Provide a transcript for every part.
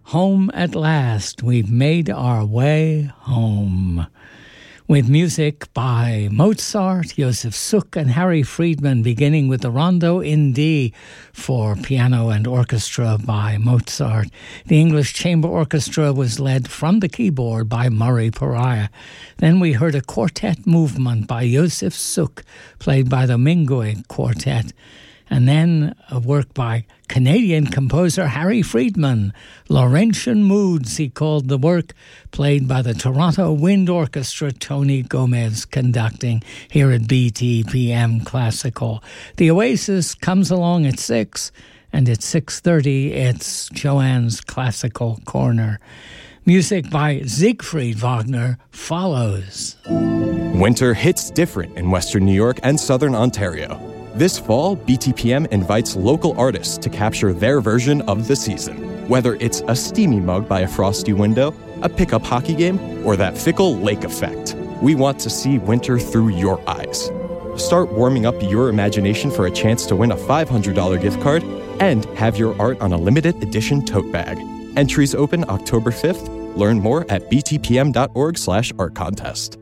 Home at last, we've made our way home. With music by Mozart, Josef Suk and Harry Friedman, beginning with the Rondo in D for piano and orchestra by Mozart. The English Chamber Orchestra was led from the keyboard by Murray Pariah. Then we heard a quartet movement by Josef Suk, played by the Minguit Quartet. And then a work by Canadian composer Harry Friedman, Laurentian Moods, he called the work, played by the Toronto Wind Orchestra, Tony Gomez conducting here at BTPM Classical. The Oasis comes along at 6, and at 6:30 it's Joanne's Classical Corner. Music by Siegfried Wagner follows. Winter hits different in Western New York and Southern Ontario. This fall, BTPM invites local artists to capture their version of the season. Whether it's a steamy mug by a frosty window, a pickup hockey game, or that fickle lake effect, we want to see winter through your eyes. Start warming up your imagination for a chance to win a $500 gift card and have your art on a limited edition tote bag. Entries open October 5th. Learn more at btpm.org/art-contest.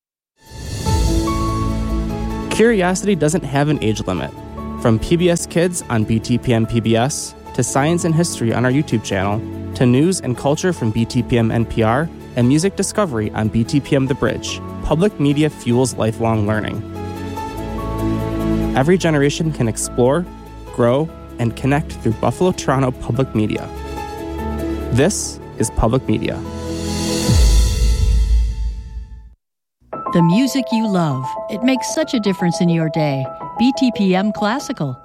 Curiosity doesn't have an age limit. From PBS Kids on BTPM PBS, to Science and History on our YouTube channel, to news and culture from BTPM NPR, and music discovery on BTPM The Bridge, public media fuels lifelong learning. Every generation can explore, grow, and connect through Buffalo Toronto Public Media. This is Public Media. The music you love. It makes such a difference in your day. BTPM Classical.